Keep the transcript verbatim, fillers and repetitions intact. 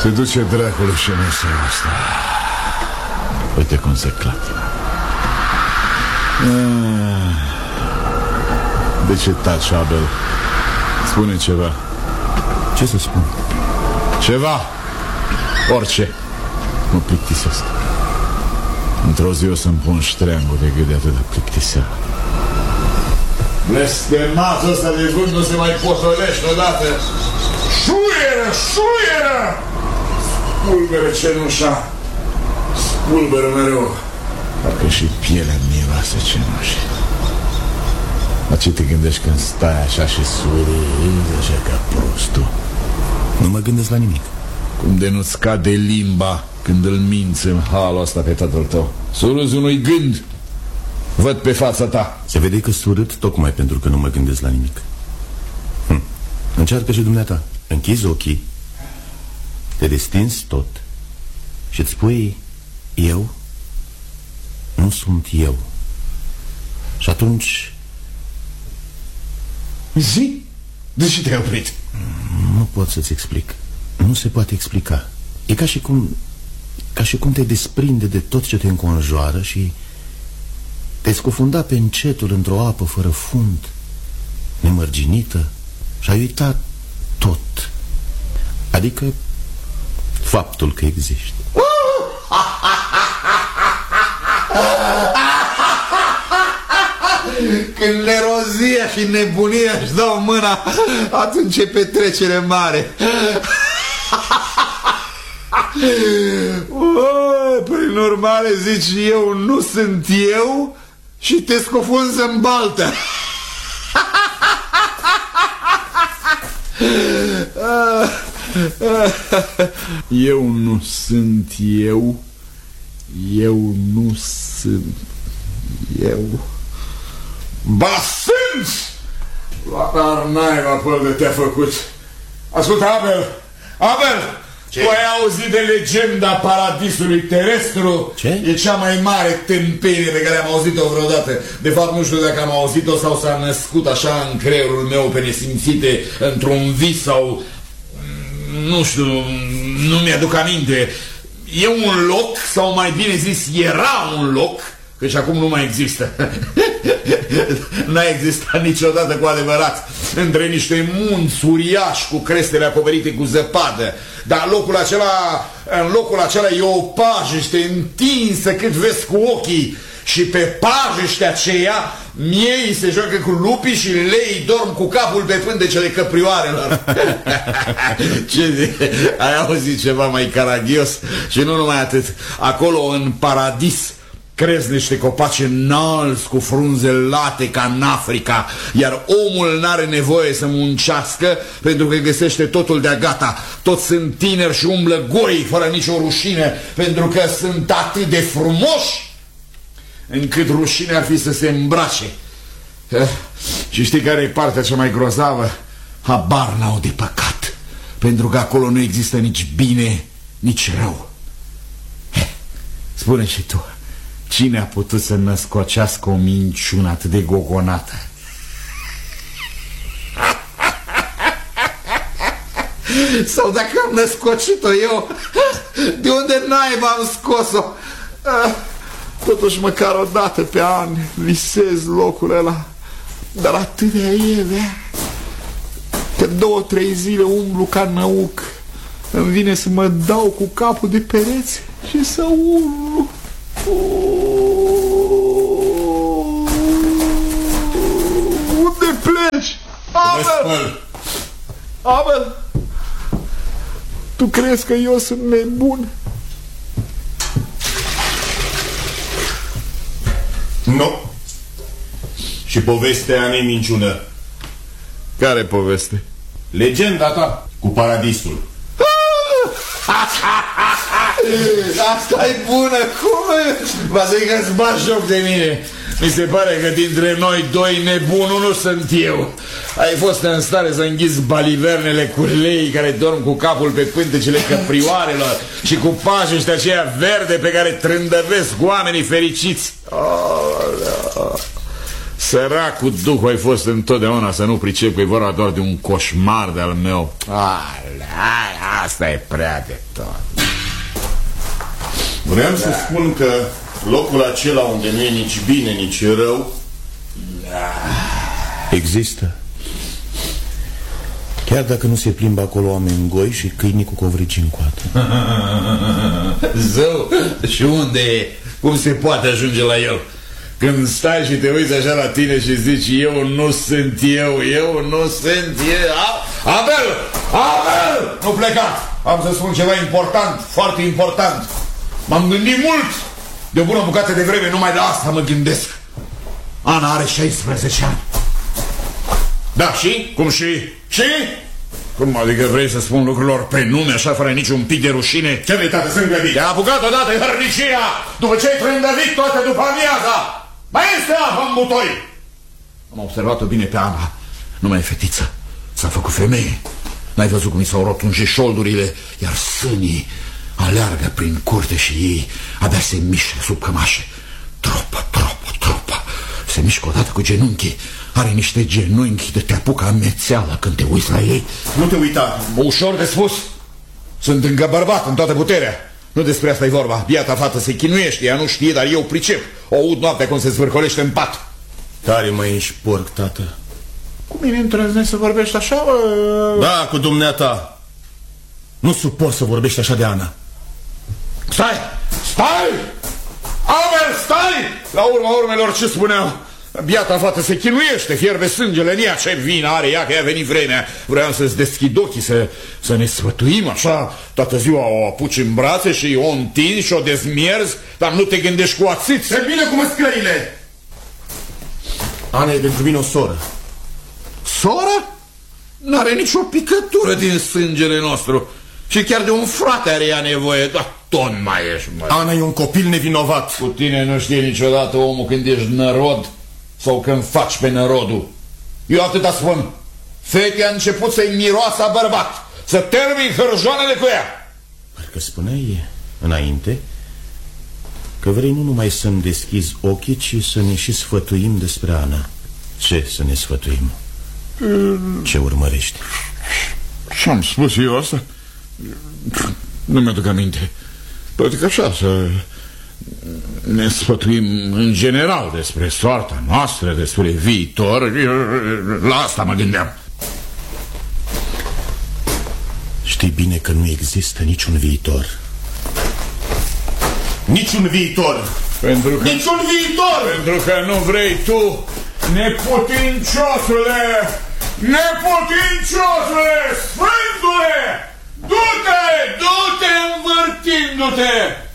Se duce dracului și mesul ăsta. Uite cum se clatină. De ce taci, Abel? Spune ceva. Ce să spun? Ceva. Orice. Mă plictisesc. Într-o zi o să-mi pun ștreangul de gât de atât de plictiseală. Blestematul ăsta de vânt nu se mai potolește odată. Șuieră, șuieră! Spulberă cenușa. Spulberă mereu. Parcă și pielea miroase cenușii. La ce te gândești când stai așa și surizi așa ca prostul? Nu mă gândesc la nimic. Cum de nu-ți cade limba când îl minți în halul ăsta pe tatăl tău? Surâzi unui gând. Văd pe fața ta. Se vede că surât tocmai pentru că nu mă gândesc la nimic. hm. Încearcă și dumneata. Închizi ochii, te destinzi tot și îți spui: eu nu sunt eu. Și atunci... Zi? De ce te-ai oprit? Nu pot să-ți explic. Nu se poate explica. E ca și cum Ca și cum te desprinde de tot ce te înconjoară și te-ai scufunda pe încetul într-o apă fără fund, nemărginită, și ai uitat tot. Adică faptul că existi. Când nerozia și nebunia își dau mâna, atunci e petrecere mare. O, prin urmare zici eu nu sunt eu și te scufunzi în baltă. Eu nu sunt eu. Eu nu sunt eu. Ba sunt! Dar naiba păl de te-a făcut. Ascultă, Abel. Abel! Ce? Tu ai auzit de legenda paradisului terestru? Ce? E cea mai mare tâmpenie pe care am auzit-o vreodată. De fapt nu știu dacă am auzit-o sau s-a născut așa în creierul meu pe nesimțite, într-un vis sau... Nu știu, nu mi-aduc aminte. E un loc, sau mai bine zis era un loc, că și acum nu mai există. N-a existat niciodată cu adevărat, între niște munți uriași cu crestele acoperite cu zăpadă. Dar locul acela, în locul acela e o pajiște întinsă cât vezi cu ochii. Și pe pajiștea aceea miei se joacă cu lupii și leii dorm cu capul pe pântecele căprioarelor. Ce zi? Ai auzit ceva mai caragios? Și nu numai atât. Acolo în paradis cresc niște copaci înalți cu frunze late ca în Africa, iar omul n-are nevoie să muncească pentru că găsește totul de-a gata. Toți sunt tineri și umblă goi fără nicio rușine, pentru că sunt atât de frumoși încât rușine ar fi să se îmbrace. eh, Și știi care e partea cea mai grozavă? Habar n-au de păcat, pentru că acolo nu există nici bine, nici rău. eh, Spune și tu, cine a putut să născocească o minciună atât de gogonată? Sau dacă am născocit-o eu, de unde naiba am scos-o? Totuși măcar o dată pe an visez locul ăla, dar atâtea ele, că două, trei zile umblu ca năuc. Îmi vine să mă dau cu capul de pereți și să umblu. Unde pleci? Abel! Abel! Tu crezi că eu sunt nebun? Nu. Și povestea nu-i minciună. Care poveste? Legenda ta cu paradisul. Asta e bună, cum e? Va să-i că-ți bagi joc de mine. Mi se pare că dintre noi doi nebunul nu sunt eu. Ai fost în stare să înghiți balivernele cu lei care dorm cu capul pe pântecele căprioarelor și cu pajiște aceea verde pe care trândăvesc oamenii fericiți. Oh, Săracul duh ai fost întotdeauna să nu pricep că e vorba doar de un coșmar de-al meu. Alea, asta e prea de tot. Vreau da. să spun că locul acela unde nu e nici bine, nici rău da. există. Chiar dacă nu se plimbă acolo oameni goi și câini cu covrigi în coată. Zău, și unde e? Cum se poate ajunge la el? Când stai și te uiți așa la tine și zici eu nu sunt eu, eu nu sunt eu. Abel! Abel! Nu pleca! Am să spun ceva important, foarte important. M-am gândit mult. De o bună bucată de vreme numai de asta mă gândesc. Ana are șaisprezece ani. Da, și? Cum și? Și? Cum adică vrei să spun lucrurilor pe nume așa fără niciun pic de rușine? Ce vrei, tată, sunt grăbit? Te-a apucat odată hărnicia după ce ai trândăvit toate după amiaza. Mai este apă în butoi. Am observat-o bine pe Ana. Nu mai e fetiță, s-a făcut femeie. N-ai văzut cum i s-au rotunjit șoldurile, iar sânii aleargă prin curte și ei abia se mișcă sub cămașe. Tropă, tropă, tropă. Se mișcă odată cu genunchii. Are niște genunchi de te apucă amețeală când te uiți la ei. Nu te uita. Ușor de spus. Sunt încă bărbat în toată puterea. Nu despre asta e vorba. Biata fată se chinuiește, ea nu știe, dar eu pricep. O aud noaptea cum se zvârcolește în pat. Tare mă ești porc, tată. Cu mine îndrăznești să vorbești așa? Bă? Da, cu dumneata. Nu suport să vorbești așa de Ana. Stai! Stai! Abel, stai! La urma urmelor, ce spuneau? Biata fată se chinuiește, fierbe sângele în ea. Ce vină are ea că i-a venit vremea. Vreau să-ți deschid ochii, să, să ne sfătuim așa. Toată ziua o apuci în brațe și o întinzi și o dezmierzi, dar nu te gândești cu ațiți. Se bine cu măscările. Ana e pentru mine o soră. Sora? N-are nicio picătură din sângele nostru. Și chiar de un frate are ea nevoie. Dar tot mai ești, mă. Ana e un copil nevinovat. Cu tine nu știe niciodată omul când ești nărod sau când faci pe nărodul. Eu atâta spun. Fetea a început să-i miroasă a bărbat, să termin hârjoanele cu ea. Parcă spuneai înainte că vrei nu numai să-mi deschizi ochii, ci să ne și sfătuim despre Ana. Ce să ne sfătuim? Ce urmărești? Ce-am spus eu asta? Nu mi-aduc aminte. Poate că așa, să ne sfătuim în general despre soarta noastră, despre viitor. La asta mă gândeam. Știi bine că nu există niciun viitor. Niciun viitor. Pentru că... Niciun viitor. Pentru că nu vrei tu, neputinciosule, neputinciosule, sfântule, du-te, du-te învârtindu-te.